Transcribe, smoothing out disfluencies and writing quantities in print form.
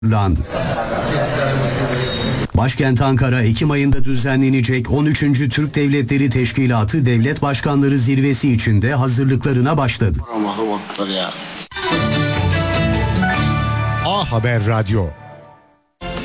Landı. Başkent Ankara, Ekim ayında düzenlenecek 13. Türk Devletleri Teşkilatı Devlet Başkanları Zirvesi için de hazırlıklarına başladı. A Haber Radyo,